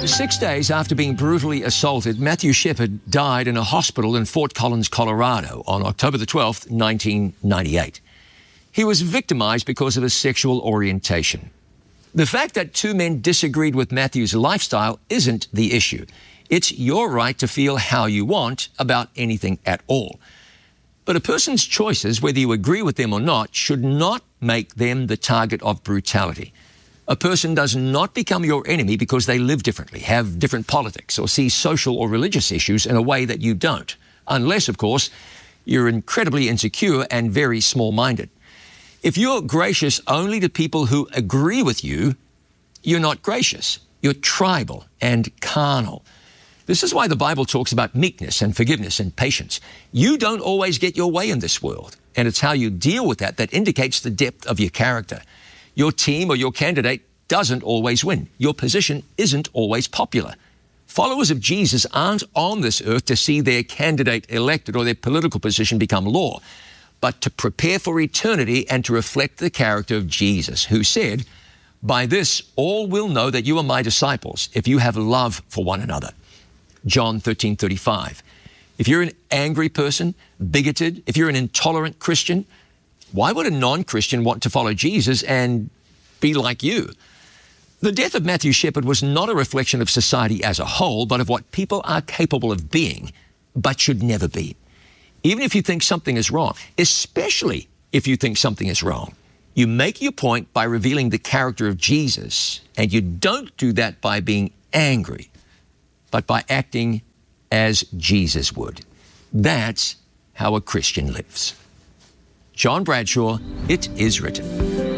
6 days after being brutally assaulted, Matthew Shepard died in a hospital in Fort Collins, Colorado on October the 12th, 1998. He was victimized because of his sexual orientation. The fact that two men disagreed with Matthew's lifestyle isn't the issue. It's your right to feel how you want about anything at all. But a person's choices, whether you agree with them or not, should not make them the target of brutality. A person does not become your enemy because they live differently, have different politics, or see social or religious issues in a way that you don't. Unless, of course, you're incredibly insecure and very small-minded. If you're gracious only to people who agree with you, you're not gracious. You're tribal and carnal. This is why the Bible talks about meekness and forgiveness and patience. You don't always get your way in this world, and it's how you deal with that that indicates the depth of your character. Your team or your candidate doesn't always win. Your position isn't always popular. Followers of Jesus aren't on this earth to see their candidate elected or their political position become law, but to prepare for eternity and to reflect the character of Jesus, who said, "By this all will know that you are my disciples, if you have love for one another." John 13:35. If you're an angry person, bigoted, if you're an intolerant Christian, why would a non-Christian want to follow Jesus and be like you? The death of Matthew Shepard was not a reflection of society as a whole, but of what people are capable of being, but should never be. Even if you think something is wrong, especially if you think something is wrong, you make your point by revealing the character of Jesus, and you don't do that by being angry, but by acting as Jesus would. That's how a Christian lives. John Bradshaw, It Is Written.